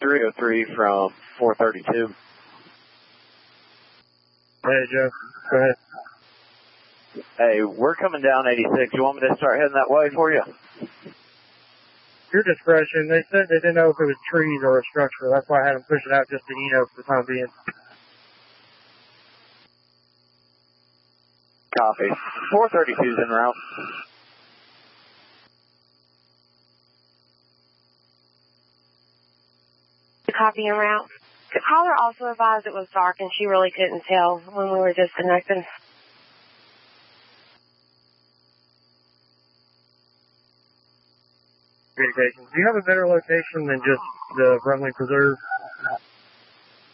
303 from 432. Hey, Joe. Go ahead. Hey, we're coming down 86. You want me to start heading that way for you? Your discretion. They said they didn't know if it was trees or a structure. That's why I had them push it out just to Eno for the time being. Copy. 432's en route. Copy en route. The caller also advised it was dark and she really couldn't tell when we were disconnected. Communications. Do you have a better location than just the Brumley Preserve?